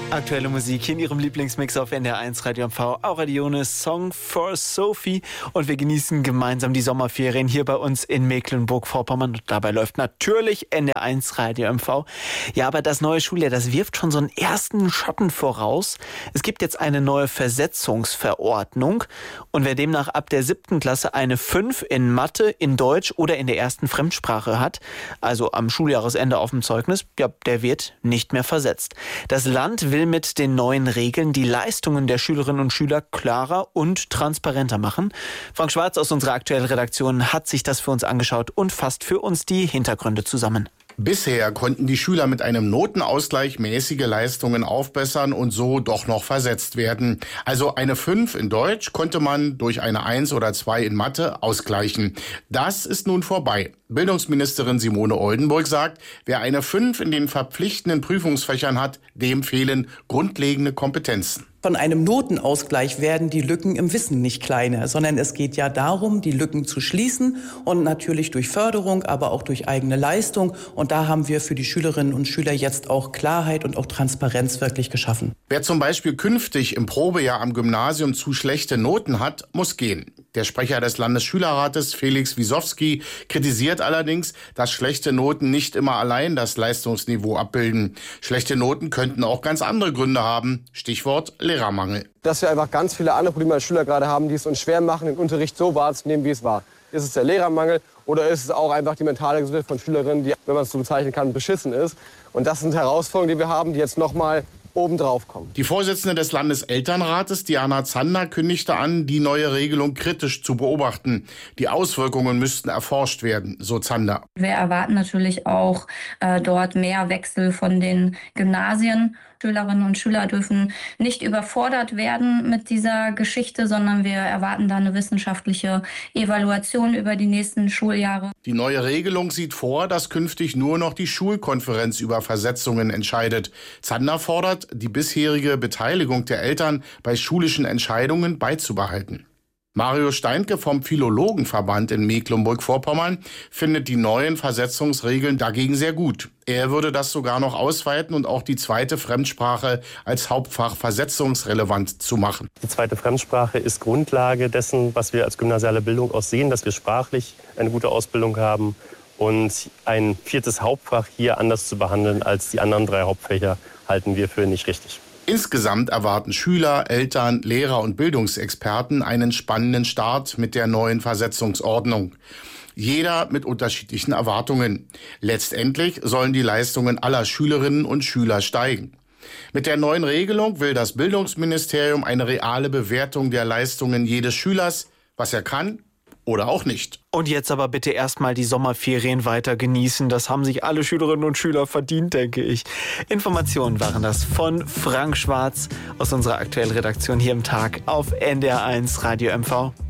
Aktuelle Musik hier in Ihrem Lieblingsmix auf NDR1 Radio MV. Aureliones Song for Sophie. Und wir genießen gemeinsam die Sommerferien hier bei uns in Mecklenburg-Vorpommern. Und dabei läuft natürlich NDR1 Radio MV. Ja, aber das neue Schuljahr, das wirft schon so einen ersten Schatten voraus. Es gibt jetzt eine neue Versetzungsverordnung. Und wer demnach ab der 7. Klasse eine 5 in Mathe, in Deutsch oder in der ersten Fremdsprache hat, also am Schuljahresende auf dem Zeugnis, ja, der wird nicht mehr versetzt. Das Land will mit den neuen Regeln die Leistungen der Schülerinnen und Schüler klarer und transparenter machen. Frank Schwarz aus unserer aktuellen Redaktion hat sich das für uns angeschaut und fasst für uns die Hintergründe zusammen. Bisher konnten die Schüler mit einem Notenausgleich mäßige Leistungen aufbessern und so doch noch versetzt werden. Also eine 5 in Deutsch konnte man durch eine 1 oder 2 in Mathe ausgleichen. Das ist nun vorbei. Bildungsministerin Simone Oldenburg sagt, wer eine 5 in den verpflichtenden Prüfungsfächern hat, dem fehlen grundlegende Kompetenzen. Von einem Notenausgleich werden die Lücken im Wissen nicht kleiner, sondern es geht ja darum, die Lücken zu schließen und natürlich durch Förderung, aber auch durch eigene Leistung. Und da haben wir für die Schülerinnen und Schüler jetzt auch Klarheit und auch Transparenz wirklich geschaffen. Wer zum Beispiel künftig im Probejahr am Gymnasium zu schlechte Noten hat, muss gehen. Der Sprecher des Landesschülerrates, Felix Wisowski, kritisiert allerdings, dass schlechte Noten nicht immer allein das Leistungsniveau abbilden. Schlechte Noten könnten auch ganz andere Gründe haben. Stichwort Lehrermangel. Dass wir einfach ganz viele andere Probleme als Schüler gerade haben, die es uns schwer machen, den Unterricht so wahrzunehmen, wie es war. Ist es der Lehrermangel oder ist es auch einfach die mentale Gesundheit von Schülerinnen, die, wenn man es so bezeichnen kann, beschissen ist? Und das sind Herausforderungen, die wir haben, die jetzt nochmal obendrauf kommen. Die Vorsitzende des Landeselternrates, Diana Zander, kündigte an, die neue Regelung kritisch zu beobachten. Die Auswirkungen müssten erforscht werden, so Zander. Wir erwarten natürlich auch dort mehr Wechsel von den Gymnasien. Schülerinnen und Schüler dürfen nicht überfordert werden mit dieser Geschichte, sondern wir erwarten da eine wissenschaftliche Evaluation über die nächsten Schuljahre. Die neue Regelung sieht vor, dass künftig nur noch die Schulkonferenz über Versetzungen entscheidet. Zander fordert, die bisherige Beteiligung der Eltern bei schulischen Entscheidungen beizubehalten. Mario Steinke vom Philologenverband in Mecklenburg-Vorpommern findet die neuen Versetzungsregeln dagegen sehr gut. Er würde das sogar noch ausweiten und auch die zweite Fremdsprache als Hauptfach versetzungsrelevant zu machen. Die zweite Fremdsprache ist Grundlage dessen, was wir als gymnasiale Bildung auch sehen, dass wir sprachlich eine gute Ausbildung haben. Und ein viertes Hauptfach hier anders zu behandeln als die anderen 3 Hauptfächer, halten wir für nicht richtig. Insgesamt erwarten Schüler, Eltern, Lehrer und Bildungsexperten einen spannenden Start mit der neuen Versetzungsordnung. Jeder mit unterschiedlichen Erwartungen. Letztendlich sollen die Leistungen aller Schülerinnen und Schüler steigen. Mit der neuen Regelung will das Bildungsministerium eine reale Bewertung der Leistungen jedes Schülers, was er kann oder auch nicht. Und jetzt aber bitte erstmal die Sommerferien weiter genießen. Das haben sich alle Schülerinnen und Schüler verdient, denke ich. Informationen waren das von Frank Schwarz aus unserer aktuellen Redaktion hier im Tag auf NDR1 Radio MV.